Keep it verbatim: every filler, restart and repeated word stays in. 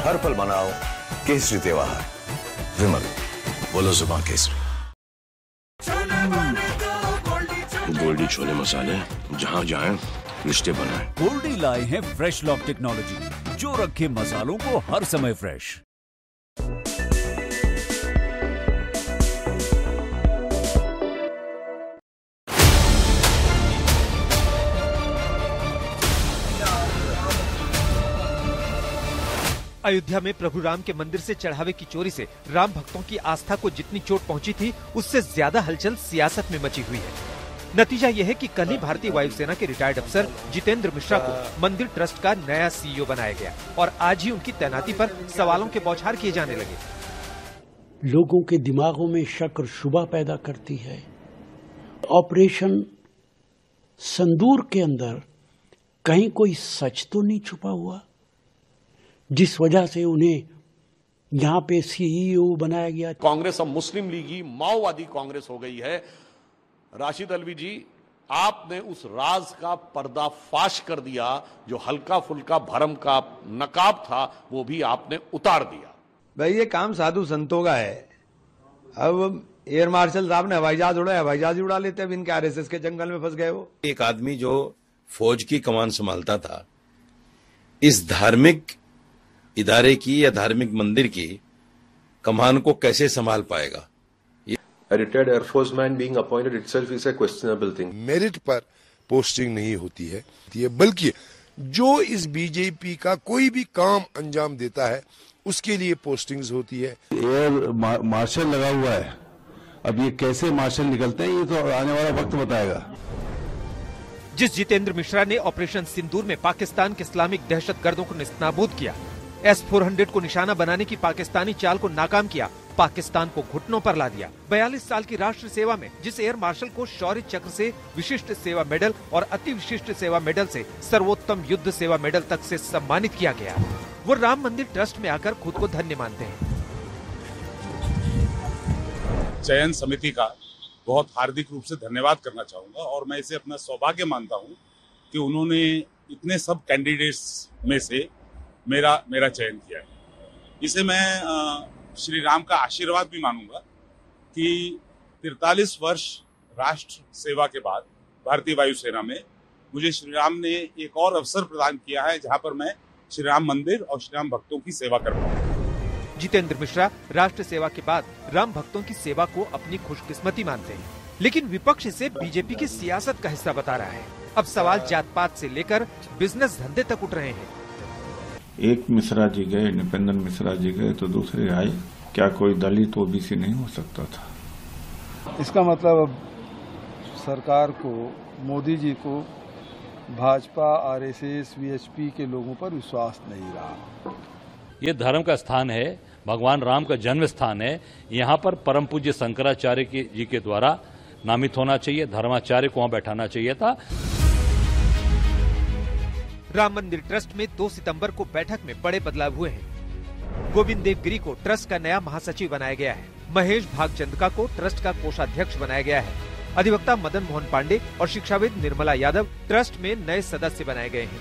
हर पल मनाओ केसरी त्योहार। विमल, बोलो जुबान केसरी। गोल्डी छोले मसाले, जहाँ जाएं रिश्ते बनाएं। गोल्डी लाए हैं फ्रेश लॉक टेक्नोलॉजी, जो रखे मसालों को हर समय फ्रेश। अयोध्या में प्रभु राम के मंदिर से चढ़ावे की चोरी से राम भक्तों की आस्था को जितनी चोट पहुंची थी, उससे ज्यादा हलचल सियासत में मची हुई है। नतीजा यह है कि कल ही भारतीय वायुसेना के रिटायर्ड अफसर जितेंद्र मिश्रा को मंदिर ट्रस्ट का नया सीईओ बनाया गया और आज ही उनकी तैनाती पर सवालों के बौछार किए जाने लगे। लोगों के दिमागों में शक और शुबा पैदा करती है। ऑपरेशन संदूर के अंदर कहीं कोई सच तो नहीं छुपा हुआ, जिस वजह से उन्हें यहाँ पे सीईओ बनाया गया। कांग्रेस अब मुस्लिम लीगी माओवादी कांग्रेस हो गई है। राशिद अलवी जी, आपने उस राज का पर्दाफाश कर दिया, जो हल्का फुल्का भरम का नकाब था वो भी आपने उतार दिया। भाई ये काम साधु संतों का है। अब एयर मार्शल साहब ने हवाई जहाज उड़ाया, हवाई जहाज उड़ा लेते, अब इनके आरएसएस के जंगल में फंस गए। वो एक आदमी जो फौज की कमान संभालता था, इस धार्मिक इदारे की या धार्मिक मंदिर की कमान को कैसे संभाल पाएगा? A retired Air Force man being appointed itself is a questionable thing. Merit पर पोस्टिंग नहीं होती है, बल्कि जो इस बीजेपी का कोई भी काम अंजाम देता है उसके लिए पोस्टिंग्स होती है। एयर मार्शल लगा हुआ है, अब ये कैसे मार्शल निकलते हैं ये तो आने वाला वक्त बताएगा। जिस जितेंद्र मिश्रा ने ऑपरेशन सिंदूर में पाकिस्तान के इस्लामिक दहशतगर्दों को नेस्तनाबूद किया, एस फोर हंड्रेड को निशाना बनाने की पाकिस्तानी चाल को नाकाम किया, पाकिस्तान को घुटनों पर ला दिया, बयालीस साल की राष्ट्र सेवा में जिस एयर मार्शल को शौर्य चक्र से विशिष्ट सेवा मेडल और अति विशिष्ट सेवा मेडल से सर्वोत्तम युद्ध सेवा मेडल तक से सम्मानित किया गया, वो राम मंदिर ट्रस्ट में आकर खुद को धन्य मानते हैं। चयन समिति का बहुत हार्दिक रूप से धन्यवाद करना चाहूंगा और मैं इसे अपना सौभाग्य मानता हूं कि उन्होंने इतने सब कैंडिडेट्स में से मेरा मेरा चयन किया है। इसे मैं आ, श्री राम का आशीर्वाद भी मानूंगा कि तिरतालीस वर्ष राष्ट्र सेवा के बाद भारतीय वायुसेना में मुझे श्री राम ने एक और अवसर प्रदान किया है, जहां पर मैं श्री राम मंदिर और श्री राम भक्तों की सेवा कर पाऊंगा। जितेंद्र मिश्रा राष्ट्र सेवा के बाद राम भक्तों की सेवा को अपनी खुशकिस्मती मानते हैं, लेकिन विपक्ष इसे बीजेपी की सियासत का हिस्सा बता रहा है। अब सवाल जात पात से लेकर बिजनेस धंधे तक उठ रहे हैं। एक मिश्रा जी गए, इंडिपेंडेंट मिश्रा जी गए तो दूसरे आए, क्या कोई दलित ओबीसी नहीं हो सकता था? इसका मतलब अब सरकार को, मोदी जी को भाजपा, आरएसएस, वीएचपी के लोगों पर विश्वास नहीं रहा। ये धर्म का स्थान है, भगवान राम का जन्म स्थान है। यहाँ पर परम पूज्य शंकराचार्य जी के द्वारा नामित होना चाहिए, धर्माचार्य को वहाँ बैठाना चाहिए था। राम मंदिर ट्रस्ट में दो सितंबर को बैठक में बड़े बदलाव हुए हैं। गोविंद देव गिरी को ट्रस्ट का नया महासचिव बनाया गया है। महेश भागचंदका को ट्रस्ट का कोषाध्यक्ष बनाया गया है। अधिवक्ता मदन मोहन पांडे और शिक्षाविद निर्मला यादव ट्रस्ट में नए सदस्य बनाए गए हैं।